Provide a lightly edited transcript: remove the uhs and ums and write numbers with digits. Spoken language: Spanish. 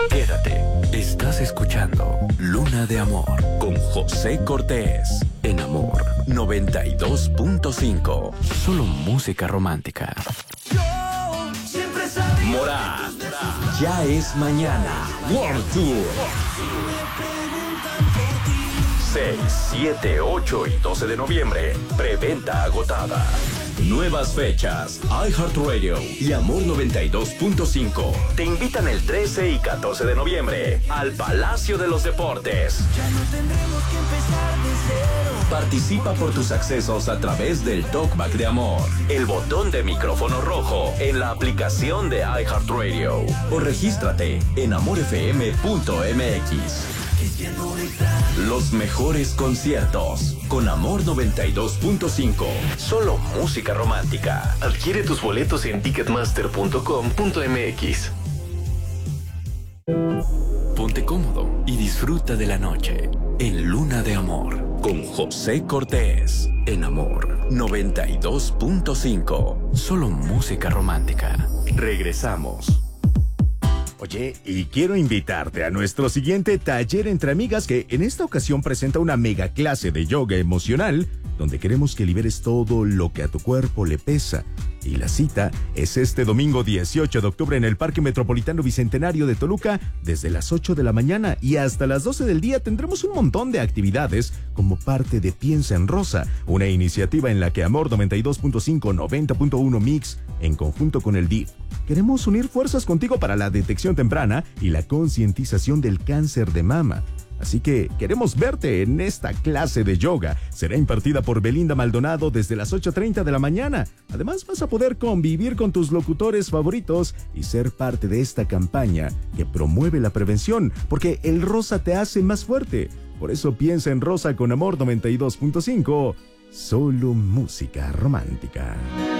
Quédate, estás escuchando Luna de Amor con José Cortés en Amor 92.5. Solo música romántica. Morat, ya es mañana. World Tour. 6, 7, 8 y 12 de noviembre. Preventa agotada. Nuevas fechas. iHeartRadio y Amor 92.5 te invitan el 13 y 14 de noviembre al Palacio de los Deportes. Ya no tendremos que empezar de cero. Participa por tus accesos a través del Talkback de Amor, el botón de micrófono rojo en la aplicación de iHeartRadio o regístrate en amorfm.mx. Los mejores conciertos con Amor 92.5. Solo música romántica. Adquiere tus boletos en ticketmaster.com.mx. Ponte cómodo y disfruta de la noche en Luna de Amor con José Cortés en Amor 92.5. Solo música romántica. Regresamos. Oye, y quiero invitarte a nuestro siguiente taller entre amigas que en esta ocasión presenta una mega clase de yoga emocional donde queremos que liberes todo lo que a tu cuerpo le pesa. Y la cita es este domingo 18 de octubre en el Parque Metropolitano Bicentenario de Toluca desde las 8 de la mañana y hasta las 12 del día tendremos un montón de actividades como parte de Piensa en Rosa, una iniciativa en la que Amor 92.5, 90.1 Mix, en conjunto con el DIF, queremos unir fuerzas contigo para la detección temprana y la concientización del cáncer de mama. Así que queremos verte en esta clase de yoga. Será impartida por Belinda Maldonado desde las 8:30 de la mañana. Además vas a poder convivir con tus locutores favoritos y ser parte de esta campaña que promueve la prevención, porque el rosa te hace más fuerte. Por eso Piensa en Rosa con Amor 92.5. Solo música romántica.